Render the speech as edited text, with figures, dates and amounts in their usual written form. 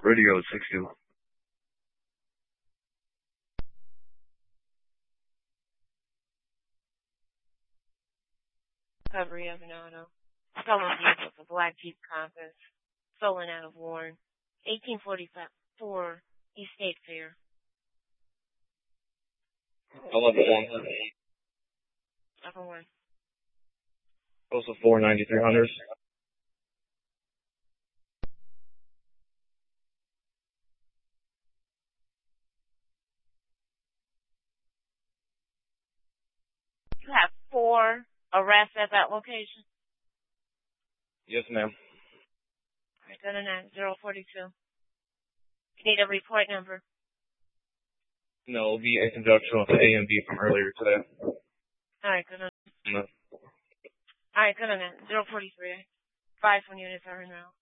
Radio 62. Recovery of an auto. Stolen vehicle for Black Jeep Compass. Stolen out of Warren. 1844 East State Fair. 11-1. Upper one. Also 49300. You have 4 arrests at that location? Yes, ma'am. All right, go to 9042. You need a report number. No, it'll be in conjunction with the A and B from earlier today. All right, go to No. All right, go to 043. 5 when units are in route.